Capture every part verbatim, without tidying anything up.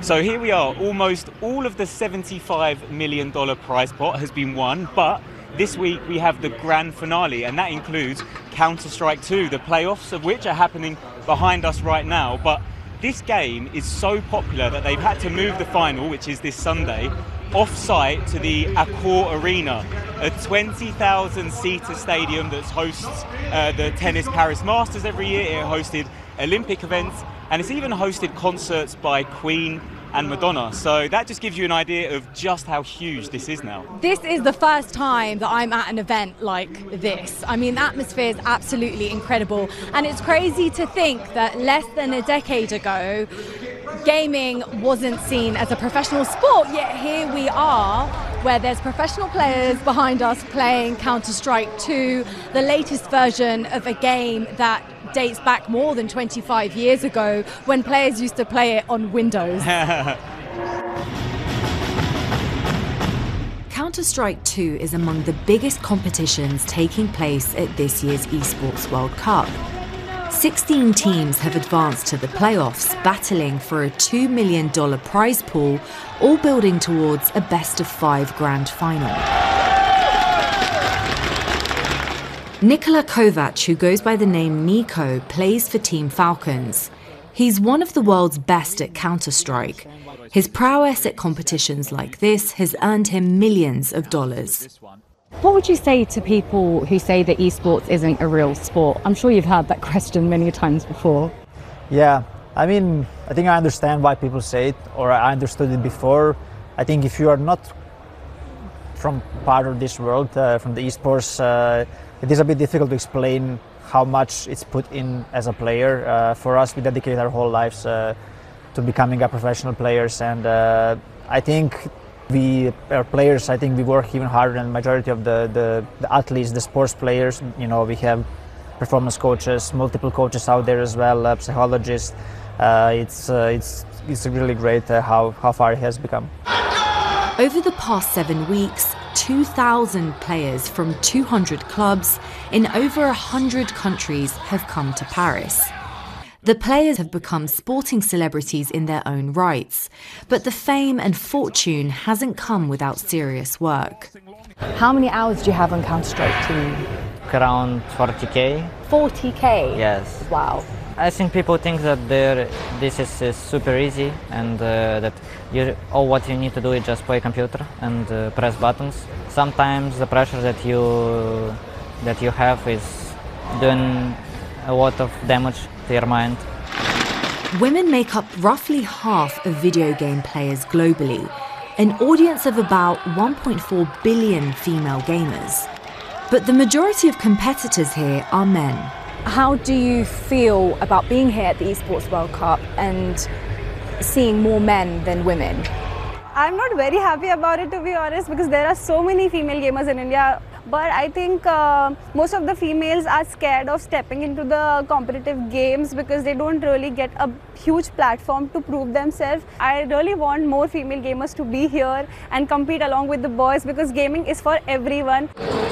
So here we are, almost all of the seventy-five million dollars prize pot has been won, but this week we have the grand finale, and that includes Counter-Strike two, the playoffs of which are happening behind us right now. But this game is so popular that they've had to move the final, which is this Sunday, off-site to the Accor Arena, a twenty thousand seater stadium that hosts uh, the Tennis Paris Masters every year. It hosted Olympic events, and it's even hosted concerts by Queen and Madonna. So that just gives you an idea of just how huge this is now. This is the first time that I'm at an event like this. I mean, the atmosphere is absolutely incredible. And it's crazy to think that less than a decade ago, gaming wasn't seen as a professional sport. Yet here we are, where there's professional players behind us playing Counter-Strike two, the latest version of a game that dates back more than twenty-five years ago, when players used to play it on Windows. Counter-Strike two is among the biggest competitions taking place at this year's Esports World Cup. sixteen teams have advanced to the playoffs, battling for a two million dollars prize pool, all building towards a best of five grand final. Nikola Kovac, who goes by the name Nico, plays for Team Falcons. He's one of the world's best at Counter-Strike. His prowess at competitions like this has earned him millions of dollars. What would you say to people who say that esports isn't a real sport? I'm sure you've heard that question many times before. Yeah, I mean, I think I understand why people say it, or I understood it before. I think if you are not from part of this world, uh, from the esports, uh, it is a bit difficult to explain how much it's put in as a player. Uh, for us, we dedicate our whole lives uh, to becoming a professional players, and uh, I think we, our players, I think we work even harder than the majority of the, the, the athletes, the sports players. You know, we have performance coaches, multiple coaches out there as well, uh, psychologists. Uh, it's, uh, it's, it's really great uh, how, how far it has become. Over the past seven weeks, two thousand players from two hundred clubs in over one hundred countries have come to Paris. The players have become sporting celebrities in their own rights, but the fame and fortune hasn't come without serious work. How many hours do you have on Counter-Strike two? Around forty K. forty K? Yes. Wow. I think people think that this is uh, super easy, and uh, that you, all what you need to do is just play computer and uh, press buttons. Sometimes the pressure that you that you have is doing a lot of damage to your mind. Women make up roughly half of video game players globally, an audience of about one point four billion female gamers. But the majority of competitors here are men. How do you feel about being here at the Esports World Cup and seeing more men than women? I'm not very happy about it, to be honest, because there are so many female gamers in India. But I think uh, most of the females are scared of stepping into the competitive games because they don't really get a huge platform to prove themselves. I really want more female gamers to be here and compete along with the boys, because gaming is for everyone.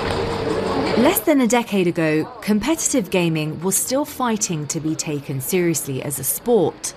Less than a decade ago, competitive gaming was still fighting to be taken seriously as a sport.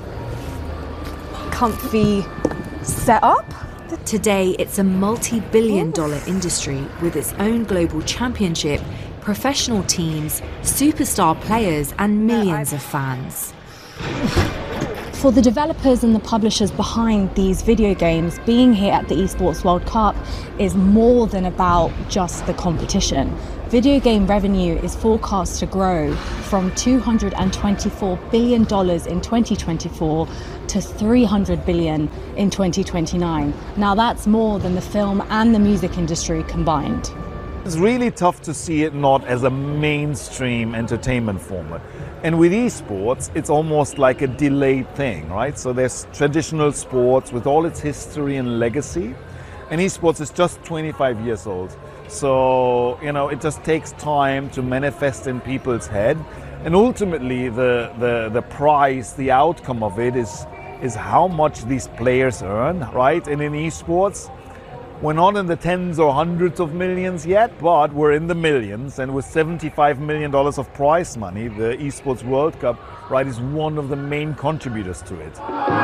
Comfy setup. Today, it's a multi-billion dollar industry with its own global championship, professional teams, superstar players, and millions of fans. For the developers and the publishers behind these video games, being here at the Esports World Cup is more than about just the competition. Video game revenue is forecast to grow from two hundred twenty-four billion dollars in twenty twenty-four to three hundred billion dollars in twenty twenty-nine. Now that's more than the film and the music industry combined. It's really tough to see it not as a mainstream entertainment format. And with esports, it's almost like a delayed thing, right? So there's traditional sports with all its history and legacy, and esports is just twenty-five years old. So, you know, it just takes time to manifest in people's head. And ultimately, the, the, the prize, the outcome of it is, is how much these players earn, right? And in esports, We're not in the tens or hundreds of millions yet, but we're in the millions. And with seventy-five million dollars of prize money, the Esports World Cup, right, is one of the main contributors to it.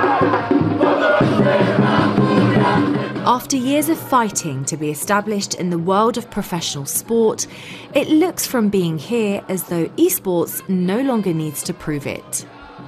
After years of fighting to be established in the world of professional sport, it looks from being here as though esports no longer needs to prove it.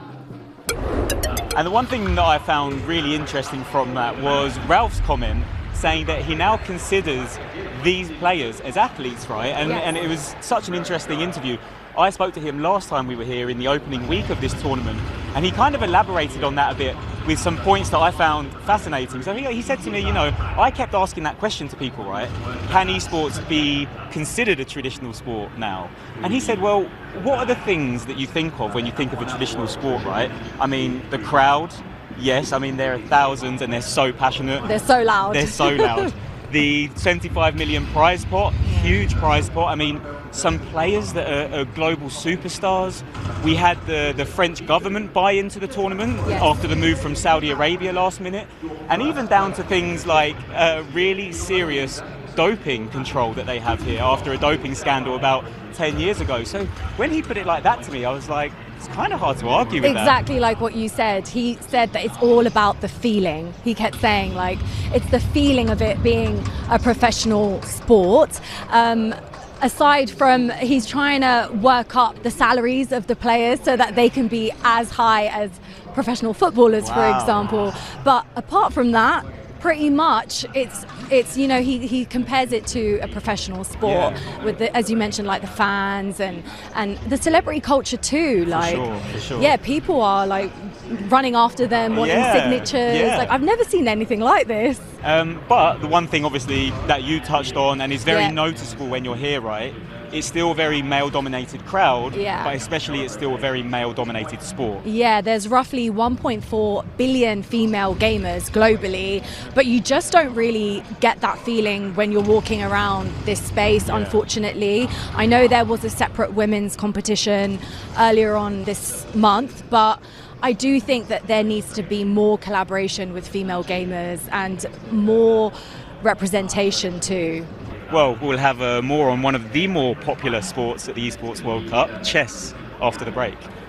And the one thing that I found really interesting from that was Ralph's comment saying that he now considers these players as athletes, right? And, yes. and it was such an interesting interview. I spoke to him last time we were here in the opening week of this tournament, and he kind of elaborated on that a bit with some points that I found fascinating. So he, he said to me, you know, I kept asking that question to people, right? Can esports be considered a traditional sport now? And he said, well, what are the things that you think of when you think of a traditional sport, right? I mean, the crowd, yes, I mean, there are thousands and they're so passionate. They're so loud. They're so loud. The seventy-five million prize pot, huge prize pot. I mean, some players that are, are global superstars. We had the, the French government buy into the tournament yes. after the move from Saudi Arabia last minute. And even down to things like uh, really serious doping control that they have here after a doping scandal about ten years ago. So when he put it like that to me, I was like, it's kind of hard to argue with that. Exactly like what you said. He said that it's all about the feeling. He kept saying, like, it's the feeling of it being a professional sport. Um, aside from, he's trying to work up the salaries of the players so that they can be as high as professional footballers, wow. for example. But apart from that, pretty much it's it's you know he, he compares it to a professional sport yeah. with the, as you mentioned, like the fans and and the celebrity culture too, like for sure, for sure. yeah, people are like running after them, wanting yeah. signatures. Yeah. Like, I've never seen anything like this. Um, but the one thing obviously that you touched on and is very yeah. noticeable when you're here, right? It's still a very male-dominated crowd, yeah. but especially it's still a very male-dominated sport. Yeah, there's roughly one point four billion female gamers globally, but you just don't really get that feeling when you're walking around this space, yeah. unfortunately. I know there was a separate women's competition earlier on this month, but I do think that there needs to be more collaboration with female gamers and more representation too. Well, we'll have uh, more on one of the more popular sports at the Esports World Cup, chess, after the break.